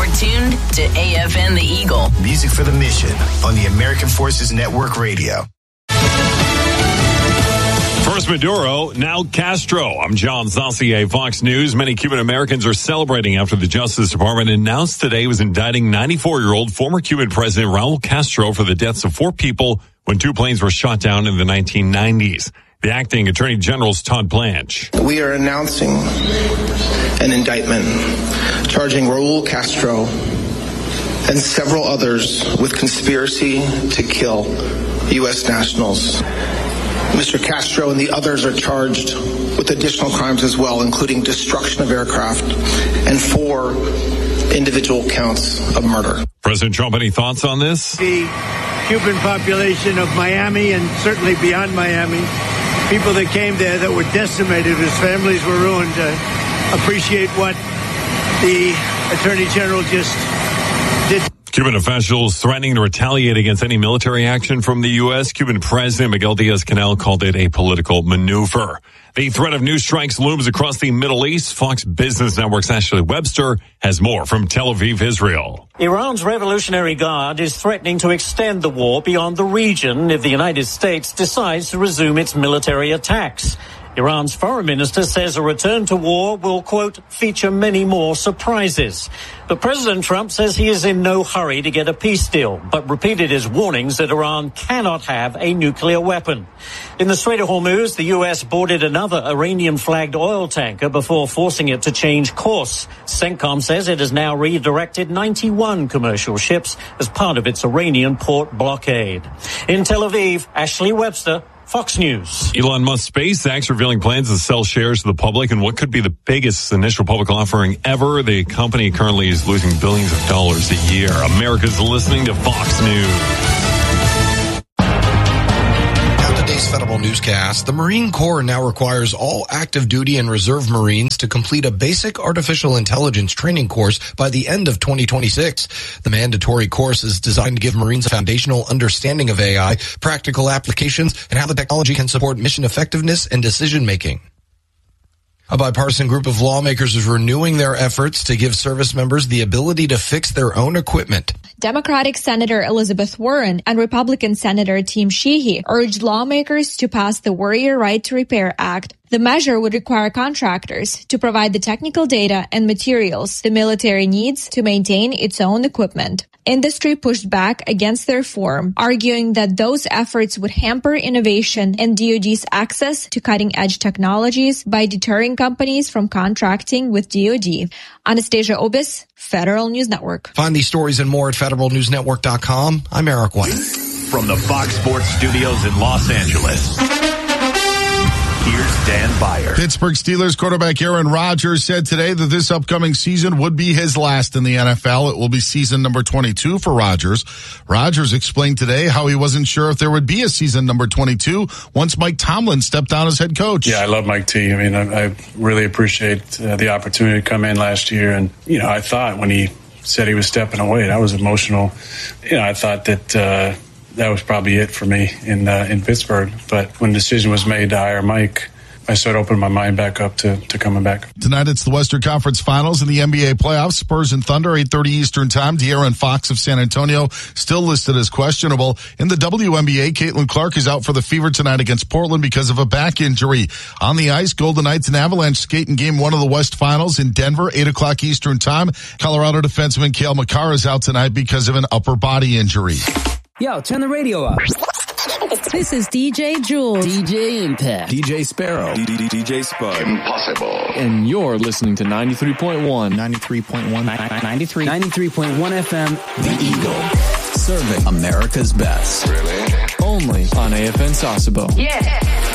You're tuned to AFN The Eagle. Music for the mission on the American Forces Network Radio. First Maduro, now Castro. I'm John Saucier, Fox News. Many Cuban Americans are celebrating after the Justice Department announced today it was indicting 94-year-old former Cuban President Raul Castro for the deaths of 4 people when 2 planes were shot down in the 1990s. The acting Attorney General's Todd Blanche. We are announcing an indictment charging Raul Castro and several others with conspiracy to kill U.S. nationals. Mr. Castro and the others are charged with additional crimes as well, including destruction of aircraft and 4 individual counts of murder. President Trump, any thoughts on this? The Cuban population of Miami and certainly beyond Miami, people that came there that were decimated, whose families were ruined, appreciate what the Attorney General just did. Cuban officials threatening to retaliate against any military action from the U.S. Cuban President Miguel Diaz-Canel called it a political maneuver. The threat of new strikes looms across the Middle East. Fox Business Network's Ashley Webster has more from Tel Aviv, Israel. Iran's Revolutionary Guard is threatening to extend the war beyond the region if the United States decides to resume its military attacks. Iran's foreign minister says a return to war will, quote, feature many more surprises. But President Trump says he is in no hurry to get a peace deal, but repeated his warnings that Iran cannot have a nuclear weapon. In the Strait of Hormuz, the U.S. boarded another Iranian-flagged oil tanker before forcing it to change course. CENTCOM says it has now redirected 91 commercial ships as part of its Iranian port blockade. In Tel Aviv, Ashley Webster, Fox News. Elon Musk's SpaceX revealing plans to sell shares to the public in what could be the biggest initial public offering ever. The company currently is losing billions of dollars a year. America's listening to Fox News. Today's Federal Newscast. The Marine Corps now requires all active duty and reserve Marines to complete a basic artificial intelligence training course by the end of 2026. The mandatory course is designed to give Marines a foundational understanding of AI, practical applications, and how the technology can support mission effectiveness and decision making. A bipartisan group of lawmakers is renewing their efforts to give service members the ability to fix their own equipment. Democratic Senator Elizabeth Warren and Republican Senator Tim Sheehy urged lawmakers to pass the Warrior Right to Repair Act. The measure would require contractors to provide the technical data and materials the military needs to maintain its own equipment. Industry pushed back against the reform, arguing that those efforts would hamper innovation and DoD's access to cutting-edge technologies by deterring companies from contracting with DoD. Anastasia Obis, Federal News Network. Find these stories and more at federalnewsnetwork.com. I'm Eric White. From the Fox Sports Studios in Los Angeles, here's Dan Byer. Pittsburgh Steelers quarterback Aaron Rodgers said today that this upcoming season would be his last in the NFL. It will be season number 22 for Rodgers. Rodgers explained today how he wasn't sure if there would be a season number 22 once Mike Tomlin stepped down as head coach. Yeah, I love Mike T. I mean, I really appreciate the opportunity to come in last year. And, I thought when he said he was stepping away, that was emotional. I thought that that was probably it for me in Pittsburgh. But when the decision was made to hire Mike, I started opening my mind back up to coming back. Tonight it's the Western Conference Finals in the NBA playoffs. Spurs and Thunder, 8:30 Eastern Time. De'Aaron Fox of San Antonio still listed as questionable. In the WNBA, Caitlin Clark is out for the Fever tonight against Portland because of a back injury. On the ice, Golden Knights and Avalanche skate in Game 1 of the West Finals in Denver, 8 o'clock Eastern Time. Colorado defenseman Cale Makar is out tonight because of an upper body injury. Yo, turn the radio up. This is DJ Jules. DJ Impact. DJ Sparrow. DJ Spud. Impossible. And you're listening to 93.1. 93.1 FM. The Eagle. Serving America's best. Really? Only on AFN Sasebo. Yeah.